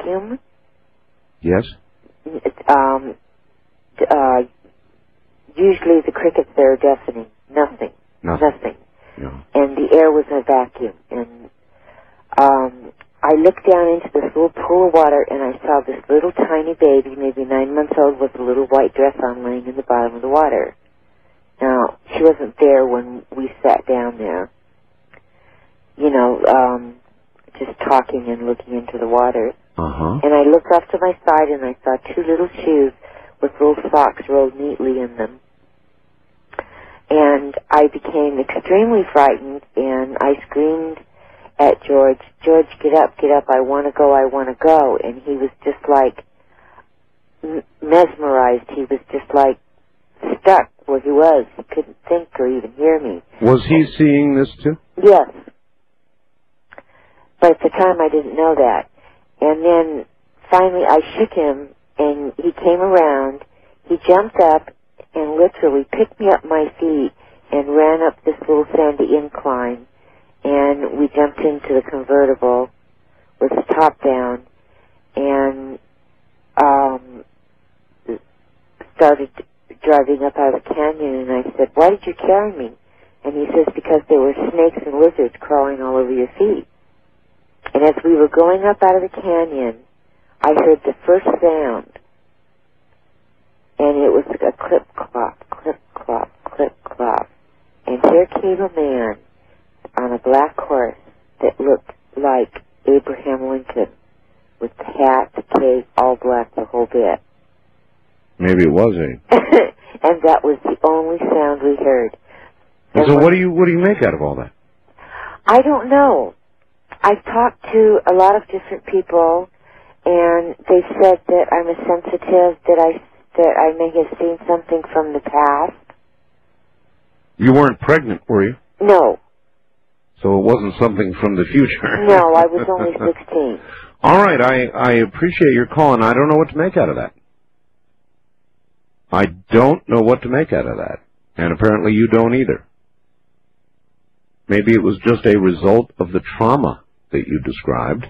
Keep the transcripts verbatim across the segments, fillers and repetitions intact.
vacuum. Yes? Um, uh, usually the crickets there are deafening. Nothing. Nothing. Nothing. No. And the air was in a vacuum. And um, I looked down into this little pool of water, and I saw this little tiny baby, maybe nine months old, with a little white dress on, laying in the bottom of the water. Now, she wasn't there when we sat down there, you know, um, just talking and looking into the water. Uh-huh. And I looked off to my side, and I saw two little shoes with little socks rolled neatly in them. And I became extremely frightened, and I screamed at George, George, get up, get up, I want to go, I want to go. And he was just like m- mesmerized. He was just like stuck where he was. He couldn't think or even hear me. Was he seeing this too? Yes. But at the time I didn't know that. And then finally I shook him, and he came around. He jumped up and literally picked me up my feet and ran up this little sandy incline. And we jumped into the convertible with the top down and um, started driving up out of the canyon. And I said, why did you carry me? And he says, because there were snakes and lizards crawling all over your feet. And as we were going up out of the canyon, I heard the first sound. And it was like a clip-clop, clip-clop, clip-clop. And here came a man on a black horse that looked like Abraham Lincoln, with the hat, the cape, all black, the whole bit. Maybe it was a. And that was the only sound we heard. And and so what do you what do you make out of all that? I don't know. I've talked to a lot of different people, and they said that I'm a sensitive, that I that I may have seen something from the past. You weren't pregnant, were you? No. So it wasn't something from the future. No, I was only sixteen. All right, I, I appreciate your call, and I don't know what to make out of that. I don't know what to make out of that, and apparently you don't either. Maybe it was just a result of the trauma that you described.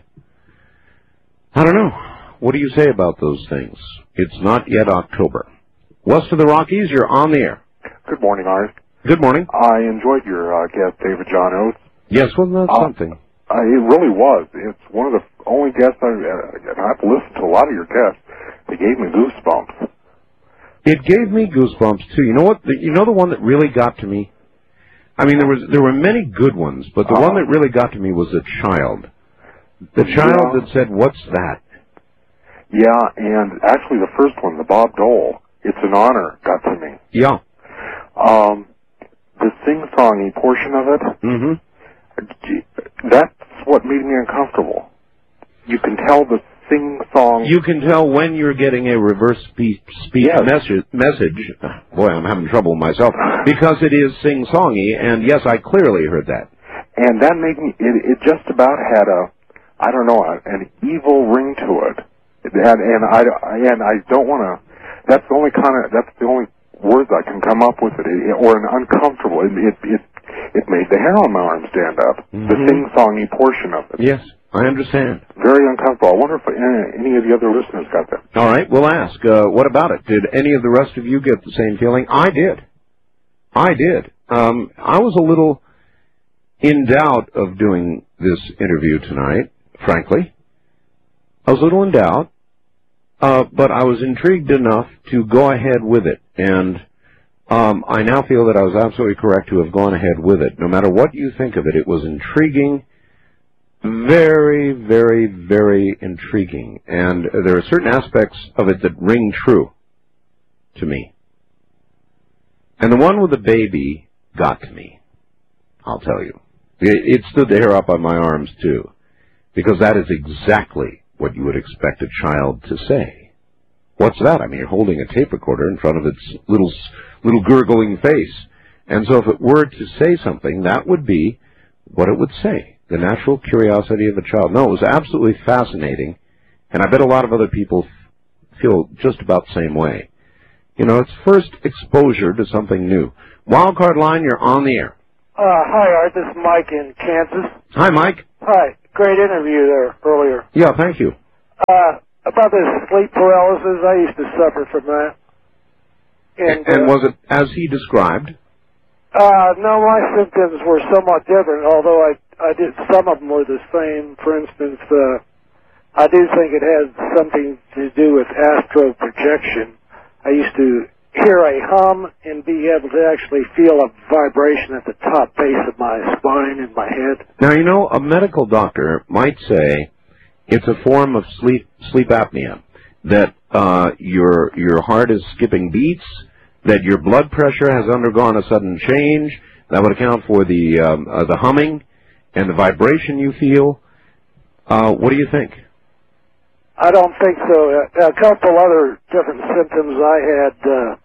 I don't know. What do you say about those things? It's not yet October. West of the Rockies, you're on the air. Good morning, Art. Good morning. I enjoyed your uh, guest, David John Oates. Yes, wasn't that uh, something? Uh, it really was. It's one of the only guests I've, uh, and I've listened to a lot of your guests. They gave me goosebumps. It gave me goosebumps too. You know what? The, you know the one that really got to me? I mean, there was there were many good ones, but the uh, one that really got to me was a child. The child yeah. that said, "What's that?" Yeah, and actually the first one, the Bob Dole, "It's an Honor," got to me. Yeah. Um, the sing-songy portion of it. Mm-hmm. That's what made me uncomfortable. You can tell the sing-song... You can tell when you're getting a reverse speech, speech yes. message, message. Boy, I'm having trouble with myself. Because it is sing-songy, and yes, I clearly heard that. And that made me... It, it just about had a, I don't know, an evil ring to it. It had, and I, and I don't want to... That's the only kind of... That's the only words I can come up with it, it or an uncomfortable. It, it, it It made the hair on my arm stand up. Mm-hmm. The sing-songy portion of it. Yes, I understand. Very uncomfortable. I wonder if any of the other listeners got that. All right, we'll ask. Uh, what about it? Did any of the rest of you get the same feeling? I did. I did. Um, I was a little in doubt of doing this interview tonight, frankly. I was a little in doubt, uh, but I was intrigued enough to go ahead with it, and... Um, I now feel that I was absolutely correct to have gone ahead with it. No matter what you think of it, it was intriguing, very, very, very intriguing. And there are certain aspects of it that ring true to me. And the one with the baby got to me, I'll tell you. It, it stood the hair up on my arms, too, because that is exactly what you would expect a child to say. What's that? I mean, you're holding a tape recorder in front of its little little gurgling face. And so if it were to say something, that would be what it would say, the natural curiosity of a child. No, it was absolutely fascinating, and I bet a lot of other people feel just about the same way. You know, it's first exposure to something new. Wildcard line, you're on the air. Uh, hi, Art. This is Mike in Kansas. Hi, Mike. Hi. Great interview there earlier. Yeah, thank you. Uh, about this sleep paralysis, I used to suffer from that. And, and uh, was it as he described? Uh, no, my symptoms were somewhat different, although I, I did, some of them were the same. For instance, uh, I do think it has something to do with astral projection. I used to hear a hum and be able to actually feel a vibration at the top base of my spine and my head. Now, you know, a medical doctor might say it's a form of sleep sleep apnea, that uh, your your heart is skipping beats, that your blood pressure has undergone a sudden change. That would account for the um, uh, the humming and the vibration you feel. Uh, what do you think? I don't think so. A, a couple other different symptoms I had. Uh,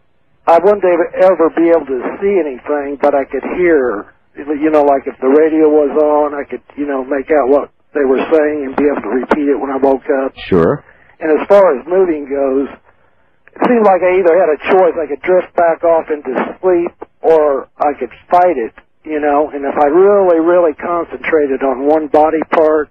I wouldn't ever be able to see anything, but I could hear. You know, like if the radio was on, I could, you know, make out what they were saying and be able to repeat it when I woke up. Sure. And as far as moving goes, it seemed like I either had a choice. I could drift back off into sleep or I could fight it, you know. And if I really, really concentrated on one body part,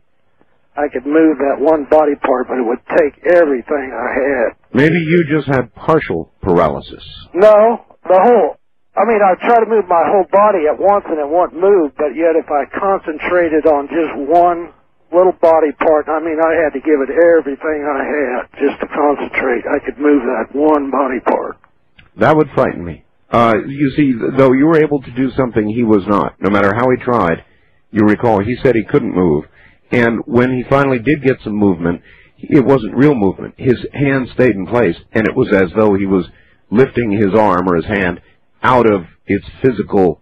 I could move that one body part, but it would take everything I had. Maybe you just had partial paralysis. No, the whole, I mean, I try to move my whole body at once and it won't move, but yet if I concentrated on just one little body part, I mean, I had to give it everything I had just to concentrate. I could move that one body part. That would frighten me. Uh, you see, though you were able to do something he was not, no matter how he tried, you recall, he said he couldn't move. And when he finally did get some movement, it wasn't real movement. His hand stayed in place, and it was as though he was lifting his arm or his hand out of its physical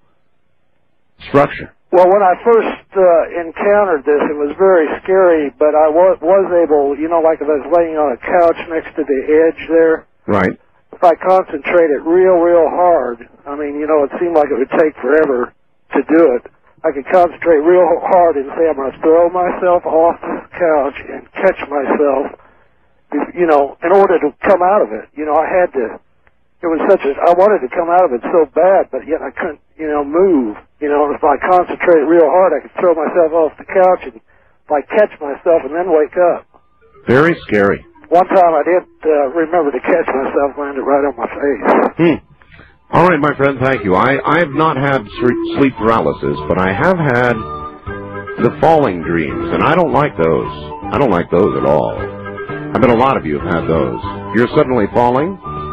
structure. Well, when I first uh, encountered this, it was very scary, but I was, was able, you know, like if I was laying on a couch next to the edge there. Right. If I concentrated real, real hard, I mean, you know, it seemed like it would take forever to do it. I could concentrate real hard and say, I'm going to throw myself off the couch and catch myself, you know, in order to come out of it. You know, I had to, it was such a, I wanted to come out of it so bad, but yet I couldn't, you know, move. You know, if I concentrated real hard, I could throw myself off the couch and if I catch myself and then wake up. Very scary. One time I did uh, remember to catch myself, landed right on my face. Hmm. All right, my friend, thank you. I, I have not had sleep paralysis, but I have had the falling dreams, and I don't like those. I don't like those at all. I bet a lot of you have had those. You're suddenly falling.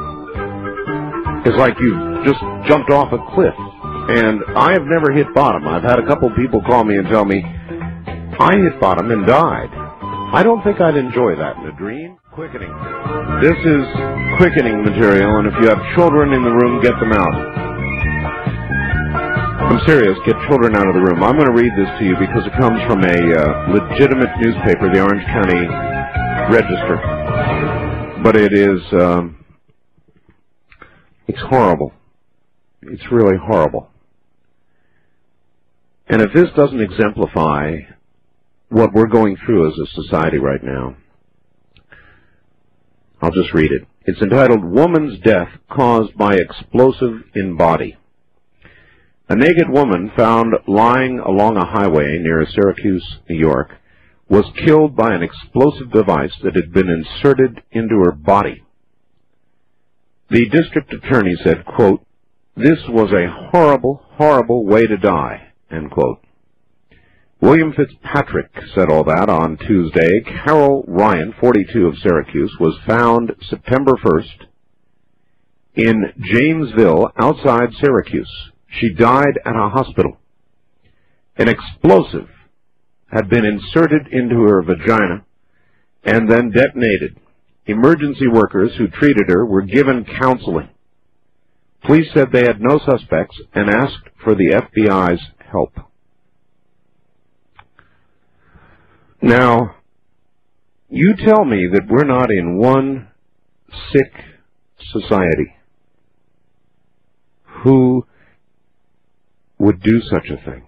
It's like you've just jumped off a cliff, and I have never hit bottom. I've had a couple people call me and tell me, I hit bottom and died. I don't think I'd enjoy that in a dream. Quickening. This is quickening material, and if you have children in the room, get them out. I'm serious. Get children out of the room. I'm going to read this to you because it comes from a uh, legitimate newspaper, the Orange County Register. But it is, um, it's horrible. It's really horrible. And if this doesn't exemplify what we're going through as a society right now, I'll just read it. It's entitled, Woman's Death Caused by Explosive in Body. A naked woman found lying along a highway near Syracuse, New York, was killed by an explosive device that had been inserted into her body. The district attorney said, quote, this was a horrible, horrible way to die, end quote. William Fitzpatrick said all that on Tuesday. Carol Ryan, forty-two, of Syracuse, was found September first in Jamesville, outside Syracuse. She died at a hospital. An explosive had been inserted into her vagina and then detonated. Emergency workers who treated her were given counseling. Police said they had no suspects and asked for the F B I's help. Now, you tell me that we're not in one sick society who would do such a thing.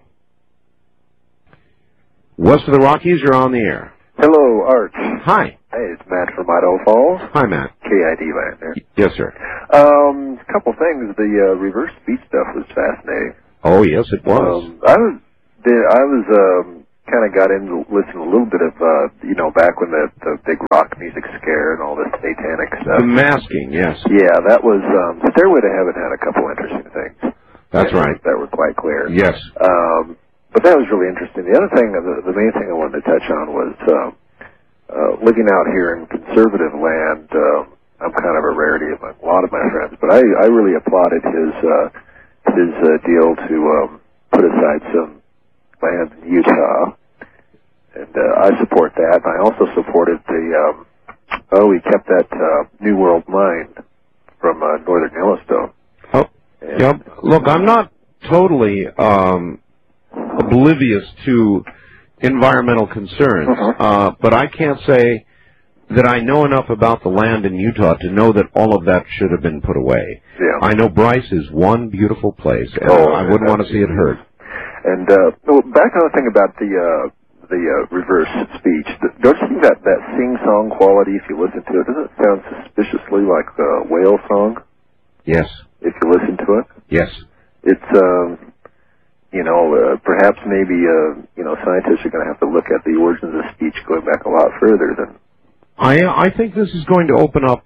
West of the Rockies, you're on the air. Hello, Art. Hi. Hey, it's Matt from Idaho Falls. Hi, Matt. K I D land there. Yes, sir. Um, a couple things. The uh, reverse speech stuff was fascinating. Oh, yes, it was. Um, I was, I was um, kind of got into listening a little bit of, uh, you know, back when the, the big rock music scare and all this satanic stuff. The masking, yes. Yeah, that was, um, Stairway to Heaven had a couple interesting things. That's that, right. That were quite clear. Yes. Um, but that was really interesting. The other thing, the, the main thing I wanted to touch on was, um, uh, living out here in conservative land, um, I'm kind of a rarity among a lot of my friends, but I, I really applauded his, uh, his, uh, deal to, um, put aside some land in Utah. And uh, I support that. And I also supported the, um, oh, he kept that uh, New World mine from uh, northern Yellowstone. Oh, and, yep. Look, I'm not totally um, oblivious to environmental concerns, uh-huh. uh, but I can't say that I know enough about the land in Utah to know that all of that should have been put away. Yeah. I know Bryce is one beautiful place, and oh, I wouldn't want to see it hurt. And uh, well, back on the thing about the uh, the uh, reverse speech, don't you think that that sing-song quality, if you listen to it, doesn't it sound suspiciously like the whale song? Yes. If you listen to it? Yes. It's, um, you know, uh, perhaps maybe, uh, you know, scientists are going to have to look at the origins of speech going back a lot further than... I, I think this is going to open up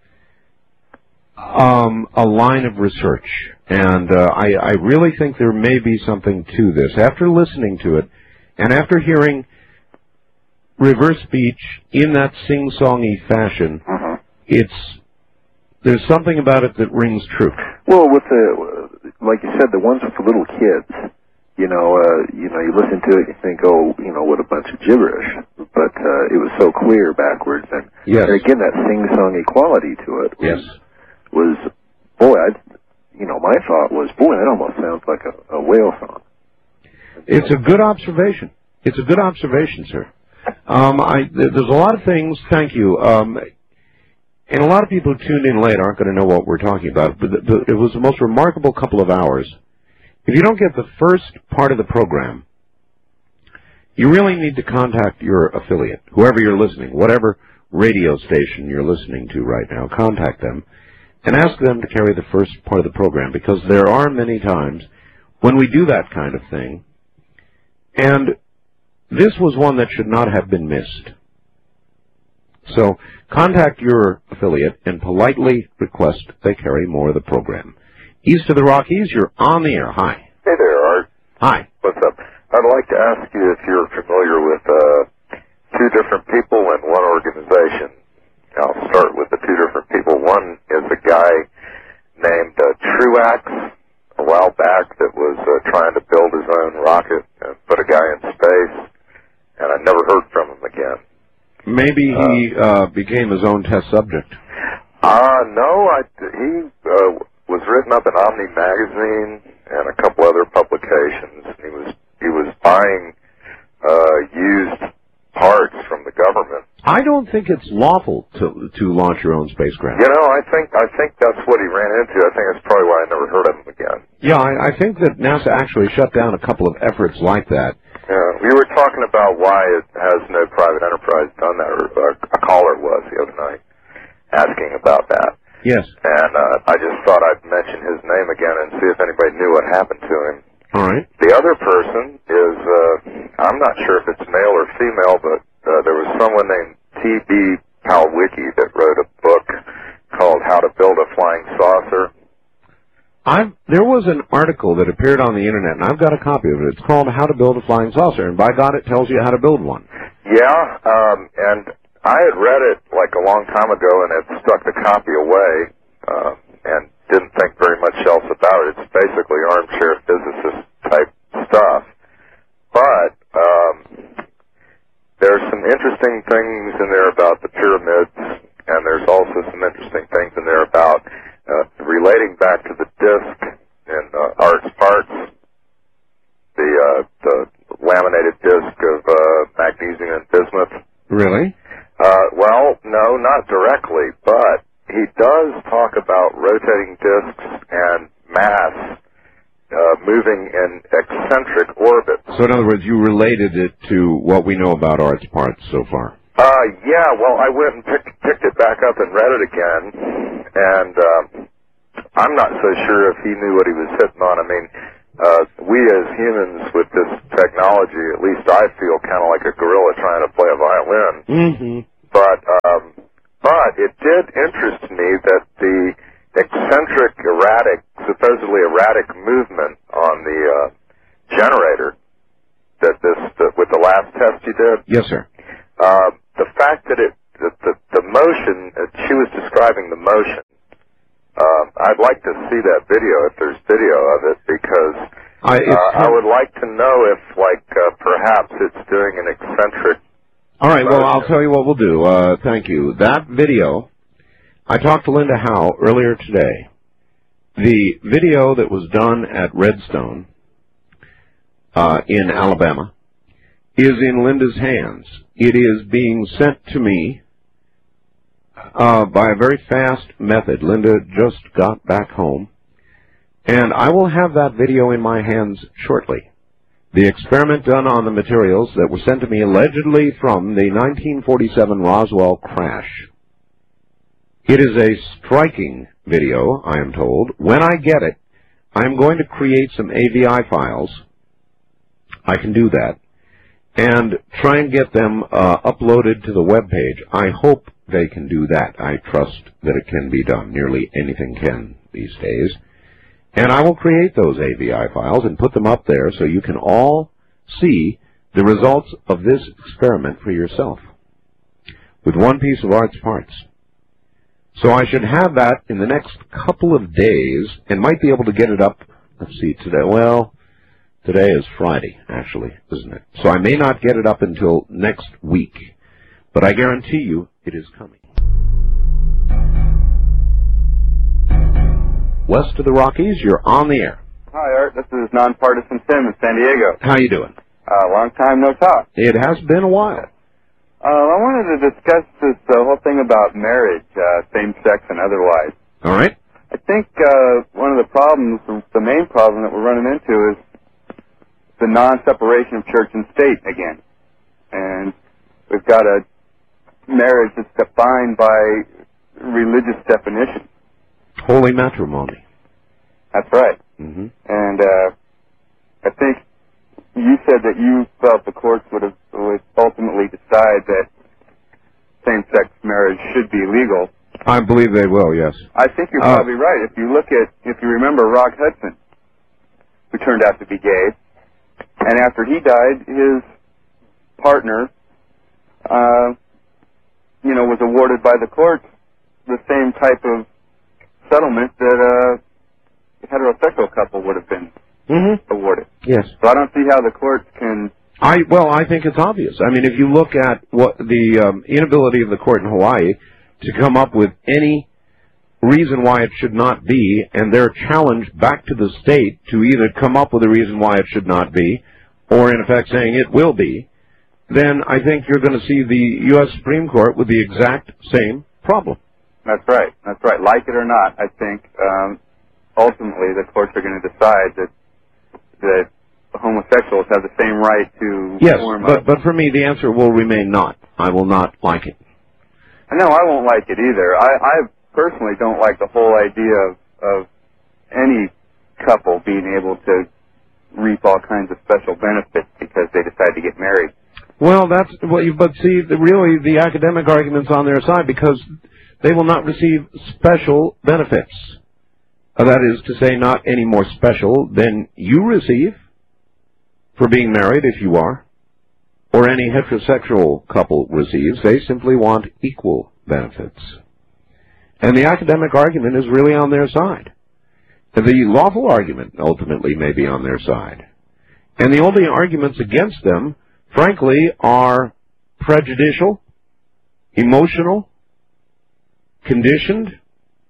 um, a line of research, and uh, I, I really think there may be something to this. After listening to it, and after hearing reverse speech in that sing-songy fashion, uh-huh. it's there's something about it that rings true. Well, with the, like you said, the ones with the little kids, you know, uh, you know, you listen to it, you think, oh, you know, what a bunch of gibberish, but uh, it was so clear backwards, and, yes. and again, that sing-songy quality to it was, yes. was boy, I, you know, my thought was, boy, that almost sounds like a, a whale song. It's a good observation. It's a good observation, sir. Um, I, there's a lot of things, thank you, um, and a lot of people who tuned in late aren't going to know what we're talking about, but the, the, it was the most remarkable couple of hours. If you don't get the first part of the program, you really need to contact your affiliate, whoever you're listening, whatever radio station you're listening to right now, contact them and ask them to carry the first part of the program, because there are many times when we do that kind of thing, and this was one that should not have been missed. So contact your affiliate and politely request they carry more of the program. East of the Rockies, you're on the air. Hi. Hey there, Art. Hi. What's up? I'd like to ask you if you're familiar with uh, two different people in one organization. I'll start with the two different people. One is a guy named uh, Truax a while back that was uh, trying to build his own rocket and put a guy in space, and I never heard from him again. Maybe he uh, uh, became his own test subject. Uh, no, I, he uh, was written up in Omni Magazine and a couple other publications. He was he was buying uh, used parts from the government. I don't think it's lawful to to launch your own spacecraft. You know, I think I think that's what he ran into. I think that's probably why I never heard of him again. Yeah, I, I think that NASA actually shut down a couple of efforts like that. Yeah, we were talking about why it has no private enterprise done that, or uh, a caller was the other night asking about that. Yes. And uh, I just thought I'd mention his name again and see if anybody knew what happened to him. All right. The other person is, uh, I'm not sure if it's male or female, but uh, there was someone named T B Palwicki that wrote a book called How to Build a Flying Saucer. I've, there was an article that appeared on the Internet, and I've got a copy of it. It's called How to Build a Flying Saucer, and by God, it tells you how to build one. Yeah, um, and I had read it like a long time ago and had stuck the copy away uh, and didn't think very much else about it. It's basically armchair physicist type stuff. But um, there's some interesting things in there about the pyramids, and there's also some interesting things in there about uh, relating back to the disc in uh, Art's Parts, the, uh, the laminated disc of uh, magnesium and bismuth. Really? Uh, well, no, not directly, but he does talk about rotating disks and mass uh, moving in eccentric orbits. So in other words, you related it to what we know about Art's Parts so far. Uh, yeah, well, I went and picked, picked it back up and read it again, and uh, I'm not so sure if he knew what he was hitting on. I mean, uh, we as humans with this technology, at least I feel kind of like a gorilla trying to play a violin. Mm-hmm. But um, but it did interest me that the eccentric, erratic, supposedly erratic movement on the uh, generator that this that with the last test you did. Yes, sir. Uh, the fact that it the the, the motion uh, she was describing the motion. Uh, I'd like to see that video if there's video of it because I, uh, I would like to know if like uh, perhaps it's doing an eccentric. All right. motion. Well, I'll tell you what we'll do. Uh, thank you. That video. I talked to Linda Howe earlier today. The video that was done at Redstone uh, in Alabama is in Linda's hands. It is being sent to me uh, by a very fast method. Linda just got back home, and I will have that video in my hands shortly. The experiment done on the materials that were sent to me allegedly from the nineteen forty-seven Roswell crash. It is a striking video, I am told. When I get it, I'm going to create some A V I files. I can do that. And try and get them uh, uploaded to the web page. I hope they can do that. I trust that it can be done. Nearly anything can these days. And I will create those A V I files and put them up there so you can all see the results of this experiment for yourself with one piece of art's parts. So I should have that in the next couple of days and might be able to get it up, let's see, today. Well, today is Friday, actually, isn't it? So I may not get it up until next week, but I guarantee you it is coming. West of the Rockies, you're on the air. Hi, Art. This is Nonpartisan Tim in San Diego. How you doing? Uh, long time no talk. It has been a while. Uh, I wanted to discuss this uh, whole thing about marriage, uh, same-sex and otherwise. All right. I think uh, one of the problems, the main problem that we're running into is the non-separation of church and state again. And we've got a marriage that's defined by religious definition. Holy matrimony. That's right. Mm-hmm. And uh, I think you said that you felt the courts would have would ultimately decide that same-sex marriage should be legal. I believe they will, yes. I think you're uh, probably right. If you look at, if you remember Rock Hudson, who turned out to be gay, and after he died, his partner, uh, you know, was awarded by the courts the same type of settlement that a heterosexual couple would have been mm-hmm. awarded. Yes. So I don't see how the courts can... I Well, I think it's obvious. I mean, if you look at what the um, inability of the court in Hawaii to come up with any reason why it should not be, and their challenge back to the state to either come up with a reason why it should not be, or in effect saying it will be, then I think you're going to see the U S Supreme Court with the exact same problem. That's right. That's right. Like it or not, I think um, ultimately the courts are going to decide that that homosexuals have the same right to yes, form but a... but for me the answer will remain not. I will not like it. No, I won't like it either. I, I personally don't like the whole idea of, of any couple being able to reap all kinds of special benefits because they decide to get married. Well, that's well, but see, the, really the academic argument's on their side because they will not receive special benefits. Uh, that is to say, not any more special than you receive for being married, if you are, or any heterosexual couple receives. They simply want equal benefits. And the academic argument is really on their side. The lawful argument ultimately may be on their side. And the only arguments against them, frankly, are prejudicial, emotional, conditioned,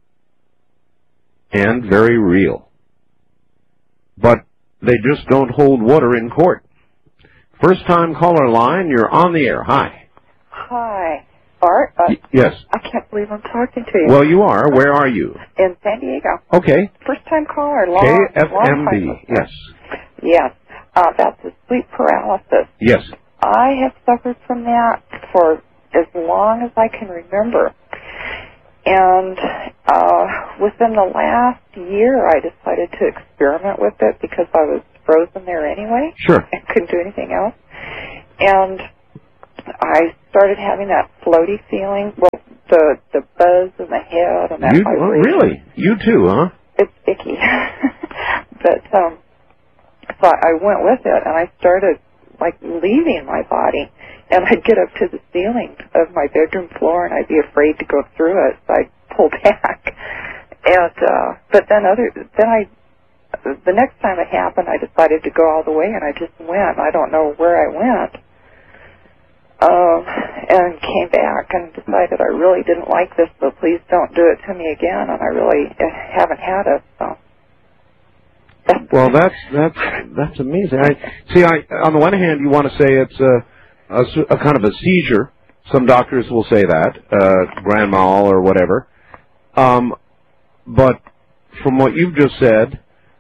and very real. But they just don't hold water in court. First time caller line, you're on the air. Hi. Hi. Art? Uh, y- yes. I can't believe I'm talking to you. Well, you are. Where are you? In San Diego. Okay. First time caller. Long, K F M B. long time. Yes. Yes. Uh, that's the sleep paralysis. Yes. I have suffered from that for as long as I can remember. And uh, within the last year, I decided to experiment with it because I was frozen there anyway. Sure. And couldn't do anything else. And I started having that floaty feeling, well, the the buzz in the head and that You, vibration. oh, really? You too, huh? It's icky. But um, so I went with it, and I started, like, leaving my body. And I'd get up to the ceiling of my bedroom floor, and I'd be afraid to go through it, so I'd pull back. And uh, but then other then I the next time it happened, I decided to go all the way, and I just went. I don't know where I went, um, and came back and decided I really didn't like this, so please don't do it to me again. And I really haven't had it. So. Well, that's that's that's amazing. I see. I on the one hand, you want to say it's a, a, a kind of a seizure. Some doctors will say that, uh, grand mal or whatever. Um, but from what you've just said,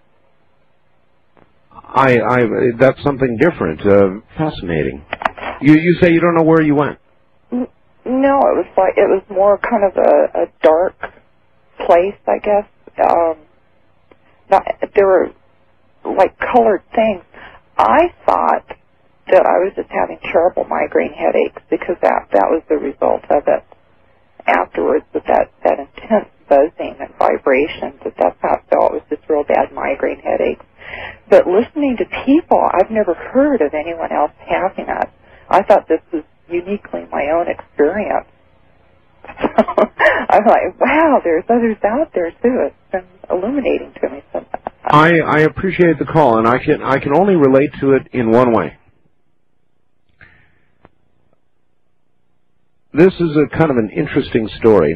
I, I that's something different. Uh, fascinating. You you say you don't know where you went. No, it was like it was more kind of a, a dark place, I guess. Um, not there were like colored things. I thought that I was just having terrible migraine headaches because that that was the result of it. Afterwards, with that that intense buzzing and vibration, that that's how it felt. It was just real bad migraine headaches. But listening to people, I've never heard of anyone else having it. I thought this was uniquely my own experience. So I'm like, wow, there's others out there too. It's been illuminating to me. So I I appreciate the call, and I can I can only relate to it in one way. This is a kind of an interesting story.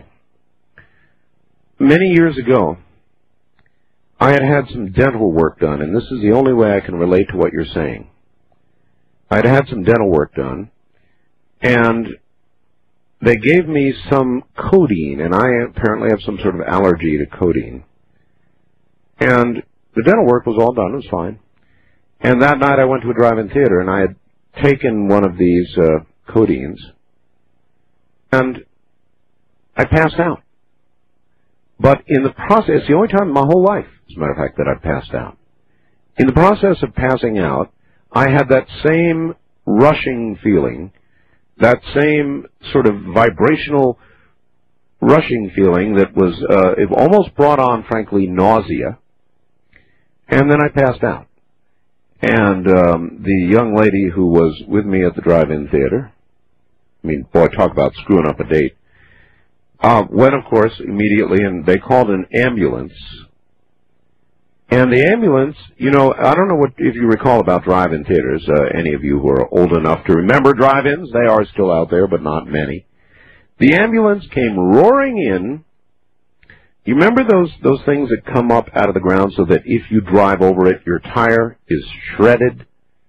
Many years ago, I had had some dental work done, and this is the only way I can relate to what you're saying. I had had some dental work done, and they gave me some codeine, and I apparently have some sort of allergy to codeine. And the dental work was all done. It was fine. And that night I went to a drive-in theater, and I had taken one of these uh, codeines, and I passed out. But in the process, it's the only time in my whole life, as a matter of fact, that I've passed out. In the process of passing out, I had that same rushing feeling, that same sort of vibrational rushing feeling that was, uh, it almost brought on, frankly, nausea. And then I passed out. And um, the young lady who was with me at the drive-in theater, I mean, boy, talk about screwing up a date, uh, went, of course, immediately, and they called an ambulance. And the ambulance, you know, I don't know what if you recall about drive-in theaters, uh, any of you who are old enough to remember drive-ins. They are still out there, but not many. The ambulance came roaring in. You remember those those things that come up out of the ground so that if you drive over it, your tire is shredded?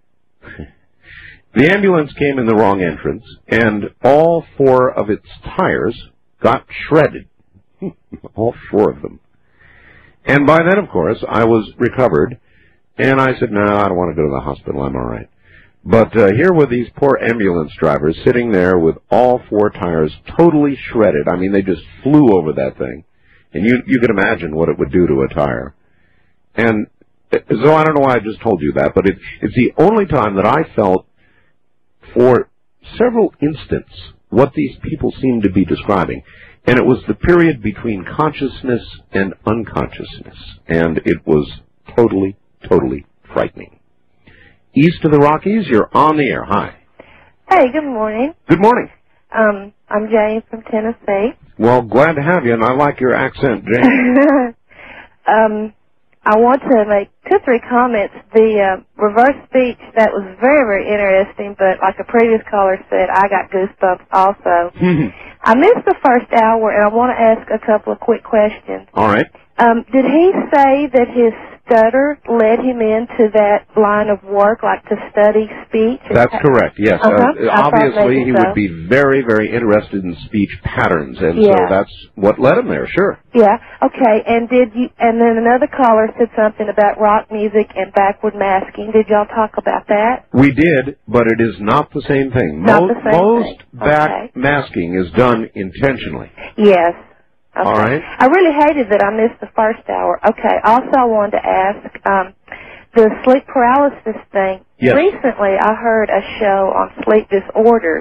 The ambulance came in the wrong entrance, and all four of its tires got shredded. All four of them. And by then, of course, I was recovered, and I said, no, I don't want to go to the hospital. I'm all right. But uh, here were these poor ambulance drivers sitting there with all four tires totally shredded. I mean, they just flew over that thing. And you you can imagine what it would do to a tire. And so I don't know why I just told you that, but it, it's the only time that I felt for several instants what these people seemed to be describing. And it was the period between consciousness and unconsciousness. And it was totally, totally frightening. East of the Rockies, you're on the air. Hi. Hey, good morning. Good morning. Um, I'm Jane from Tennessee. Well, glad to have you, and I like your accent, Jane. um, I want to make two or three comments. The uh, reverse speech, that was very, very interesting, but like a previous caller said, I got goosebumps also. I missed the first hour, and I want to ask a couple of quick questions. All right. Um, did he say that his stutter led him into that line of work, like to study speech? That's correct, yes. Uh-huh. Uh, obviously, he so. would be very, very interested in speech patterns, and yeah. so that's what led him there, sure. Yeah, okay. And did you? And then another caller said something about rock music and backward masking. Did y'all talk about that? We did, but it is not the same thing. Not most the same most thing. back Okay. masking is done intentionally. Yes. Okay. All right. I really hated that I missed the first hour. Okay. Also, I wanted to ask um, the sleep paralysis thing. Yes. Recently, I heard a show on sleep disorders,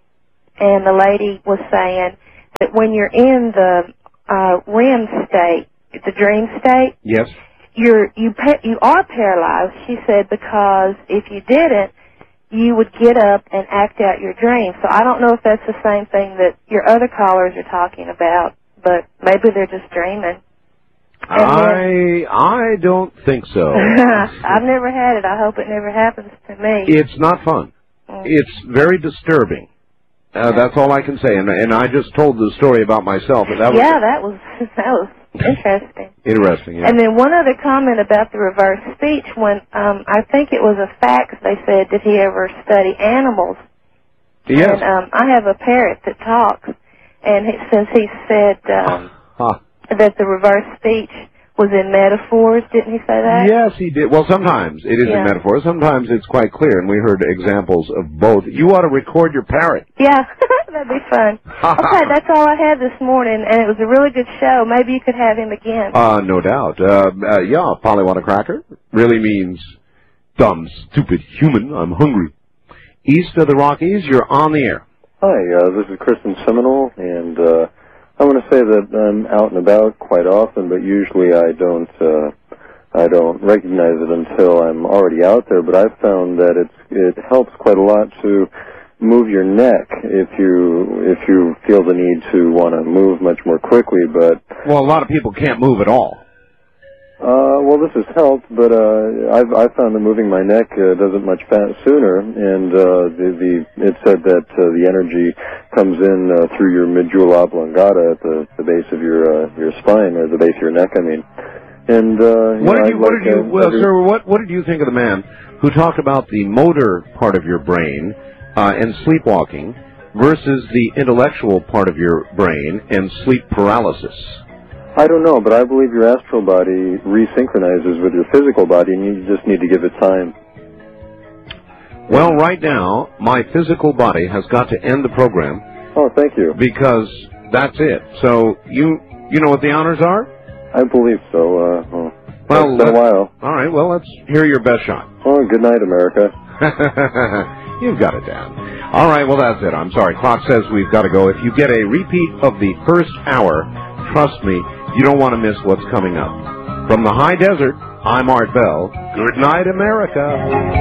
and the lady was saying that when you're in the uh, R E M state, the dream state, Yes. you're you pa- you are paralyzed. She said because if you didn't, you would get up and act out your dream. So I don't know if that's the same thing that your other callers are talking about, but maybe they're just dreaming. And I I don't think so. I've never had it. I hope it never happens to me. It's not fun. Mm. It's very disturbing. Uh, that's all I can say. And and I just told the story about myself. And that was yeah, that was that was interesting. Interesting. Yeah. And then one other comment about the reverse speech. When um, I think it was a fax, they said, did he ever study animals? Yes. And um, I have a parrot that talks, and he, since he said um, Huh. that the reverse speech was in metaphors, didn't he say that? Yes, he did. Well, sometimes it is Yeah. in metaphor. Sometimes it's quite clear, and we heard examples of both. You ought to record your parrot. Yeah, that'd be fun. Okay, that's all I had this morning, and it was a really good show. Maybe you could have him again. Uh, no doubt. Uh, uh, yeah, Polly want a cracker really means dumb, stupid human. I'm hungry. East of the Rockies, you're on the air. Hi, uh, this is Kristen Seminole, and uh, I want to say that I'm out and about quite often, but usually I don't uh, I don't recognize it until I'm already out there. But I've found that it's it helps quite a lot to move your neck if you if you feel the need to want to move much more quickly. But Well, a lot of people can't move at all. Uh, well, this has helped, but uh, I've I've found that moving my neck uh, does it much fa- sooner, and uh, the the it said that uh, the energy comes in uh, through your medulla oblongata at the, the base of your uh, your spine, or the base of your neck, I mean. And uh, What know, did you, I'd what like, did you, uh, well, every- sir, what, what did you think of the man who talked about the motor part of your brain uh, and sleepwalking versus the intellectual part of your brain and sleep paralysis? I don't know, but I believe your astral body resynchronizes with your physical body, and you just need to give it time. Well, right now, my physical body has got to end the program. Oh, thank you. Because that's it. So, you you know what the honors are? I believe so. Uh, well, Well, it's been a let's- while. All right, well, let's hear your best shot. Oh, good night, America. You've got it, Dan. All right, well, that's it. I'm sorry. Clock says we've got to go. If you get a repeat of the first hour, trust me, you don't want to miss what's coming up. From the high desert, I'm Art Bell. Good night, America.